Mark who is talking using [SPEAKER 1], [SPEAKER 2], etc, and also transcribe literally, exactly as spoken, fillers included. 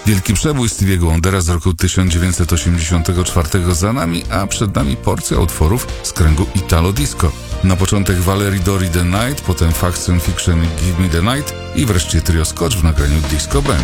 [SPEAKER 1] Wielki przebój Stevie'ego Wondera z roku tysiąc dziewięćset osiemdziesiątego czwartego za nami, a przed nami porcja utworów z kręgu Italo Disco. Na początek Valerie Dori The Night, potem Facts and Fiction Give Me The Night i wreszcie trio Scotch w nagraniu Disco Band.